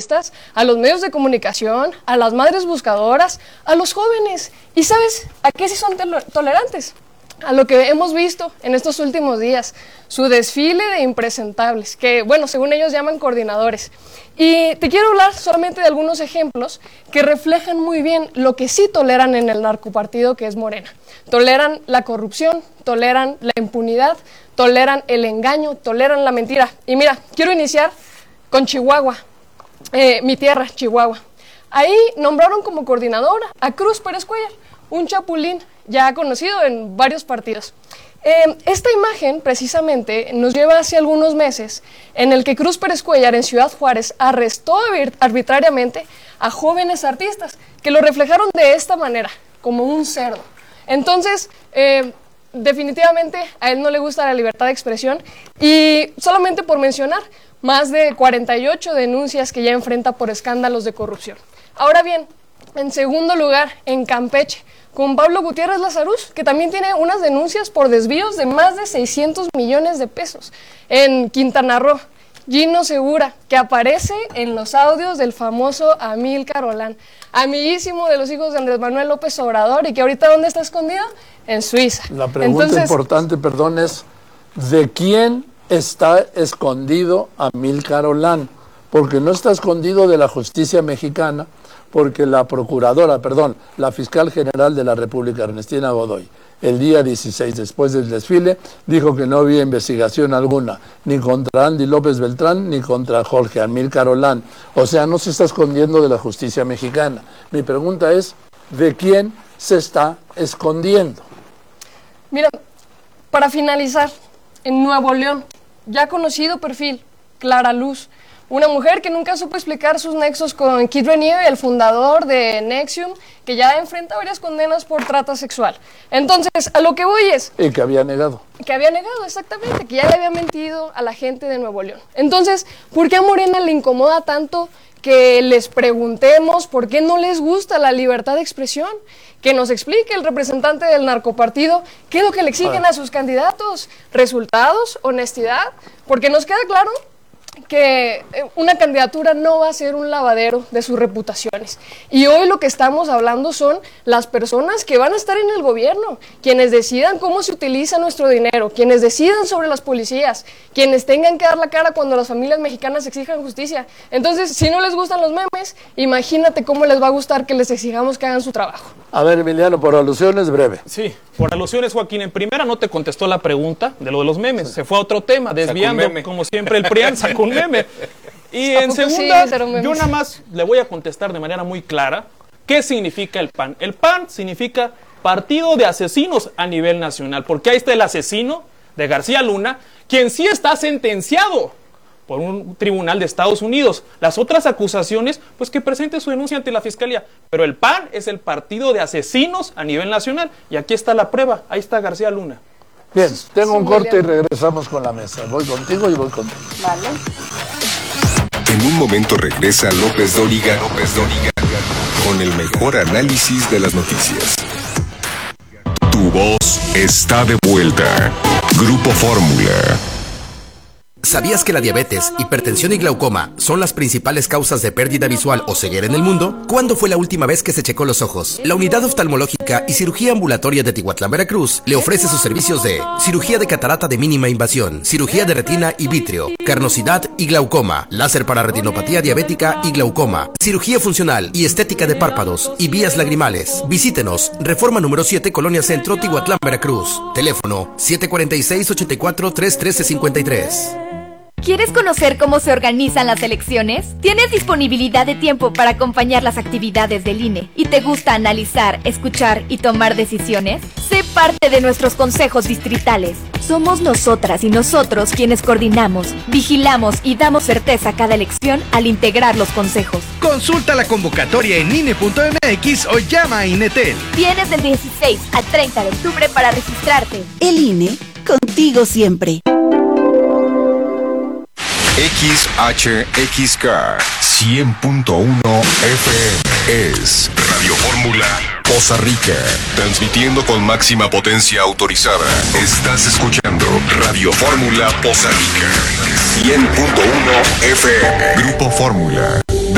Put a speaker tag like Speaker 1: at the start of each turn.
Speaker 1: periodistas, a los medios de comunicación, a las madres buscadoras, a los jóvenes. ¿Y sabes a qué sí son tolerantes? A lo que hemos visto en estos últimos días, su desfile de impresentables, que, bueno, según ellos llaman coordinadores. Y te quiero hablar solamente de algunos ejemplos que reflejan muy bien lo que sí toleran en el narcopartido que es Morena. Toleran la corrupción, toleran la impunidad, toleran el engaño, toleran la mentira. Y mira, quiero iniciar con Chihuahua, mi tierra, Chihuahua. Ahí nombraron como coordinador a Cruz Pérez Cuellar, un chapulín ya conocido en varios partidos. Esta imagen precisamente nos lleva hace algunos meses en el que Cruz Pérez Cuellar en Ciudad Juárez arrestó arbitrariamente a jóvenes artistas que lo reflejaron de esta manera, como un cerdo. Entonces, definitivamente a él no le gusta la libertad de expresión y solamente por mencionar, más de 48 denuncias que ya enfrenta por escándalos de corrupción. Ahora bien, en segundo lugar, en Campeche, con Pablo Gutiérrez Lazarus, que también tiene unas denuncias por desvíos de más de 600 millones de pesos. En Quintana Roo, Gino Segura, que aparece en los audios del famoso Amílcar Olán, amiguísimo de los hijos de Andrés Manuel López Obrador, y que ahorita ¿dónde está escondido? En Suiza.
Speaker 2: La pregunta importante, perdón, es ¿de quién está escondido Amílcar Olán? Porque no está escondido de la justicia mexicana, porque la fiscal general de la República, Ernestina Godoy, el día 16, después del desfile, dijo que no había investigación alguna, ni contra Andy López Beltrán, ni contra Jorge Amílcar Olán. O sea, no se está escondiendo de la justicia mexicana. Mi pregunta es, ¿de quién se está escondiendo?
Speaker 1: Mira, para finalizar, en Nuevo León, ya conocido perfil, Clara Luz, una mujer que nunca supo explicar sus nexos con Kid Renier, el fundador de NXIVM, que ya enfrenta varias condenas por trata sexual. Entonces, a lo que voy es...
Speaker 2: Y que había negado.
Speaker 1: Que había negado, exactamente, que ya le había mentido a la gente de Nuevo León. Entonces, ¿por qué a Morena le incomoda tanto que les preguntemos por qué no les gusta la libertad de expresión? Que nos explique el representante del narcopartido qué es lo que le exigen a sus candidatos. ¿Resultados? ¿Honestidad? Porque nos queda claro que una candidatura no va a ser un lavadero de sus reputaciones. Y hoy lo que estamos hablando son las personas que van a estar en el gobierno, quienes decidan cómo se utiliza nuestro dinero, quienes decidan sobre las policías, quienes tengan que dar la cara cuando las familias mexicanas exijan justicia. Entonces, si no les gustan los memes, imagínate cómo les va a gustar que les exijamos que hagan su trabajo.
Speaker 2: A ver, Emiliano, por alusiones, breve.
Speaker 3: Sí, por alusiones, Joaquín. En primera no te contestó la pregunta de lo de los memes. Se fue a otro tema, desviando, como siempre, el PRIAN sacó un meme. Y en segunda, yo nada más le voy a contestar de manera muy clara qué significa el PAN. El PAN significa Partido de Asesinos a nivel nacional, porque ahí está el asesino de García Luna, quien sí está sentenciado por un tribunal de Estados Unidos. Las otras acusaciones, pues que presente su denuncia ante la Fiscalía. Pero el PAN es el Partido de Asesinos a nivel nacional. Y aquí está la prueba, ahí está García Luna.
Speaker 2: Bien, tengo un corte y regresamos con la mesa. Voy contigo y voy contigo.
Speaker 1: Vale.
Speaker 4: En un momento regresa López Dóriga, con el mejor análisis de las noticias. Tu voz está de vuelta. Grupo Fórmula.
Speaker 5: ¿Sabías que la diabetes, hipertensión y glaucoma son las principales causas de pérdida visual o ceguera en el mundo? ¿Cuándo fue la última vez que se checó los ojos? La Unidad Oftalmológica y Cirugía Ambulatoria de Tihuatlán, Veracruz, le ofrece sus servicios de cirugía de catarata de mínima invasión, cirugía de retina y vítreo, carnosidad y glaucoma, láser para retinopatía diabética y glaucoma, cirugía funcional y estética de párpados y vías lagrimales. Visítenos, Reforma número 7, Colonia Centro, Tihuatlán, Veracruz. Teléfono 746-84-313-53.
Speaker 6: ¿Quieres conocer cómo se organizan las elecciones? ¿Tienes disponibilidad de tiempo para acompañar las actividades del INE? ¿Y te gusta analizar, escuchar y tomar decisiones? Sé parte de nuestros consejos distritales. Somos nosotras y nosotros quienes coordinamos, vigilamos y damos certeza a cada elección al integrar los consejos.
Speaker 7: Consulta la convocatoria en INE.mx o llama a INETEL.
Speaker 6: Tienes del 16 al 30 de octubre para registrarte.
Speaker 8: El INE, contigo siempre.
Speaker 4: XHXK 100.1 FM es Radio Fórmula Poza Rica, transmitiendo con máxima potencia autorizada. Estás escuchando Radio Fórmula Poza Rica 100.1 FM. Grupo Fórmula.